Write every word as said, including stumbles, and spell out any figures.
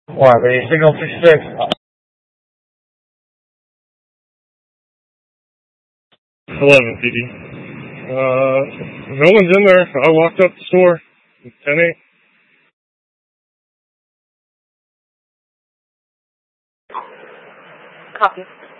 Wiley, signal sixty-six. eleven P D. Uh, no one's in there. I walked up the store. ten eight. Copy.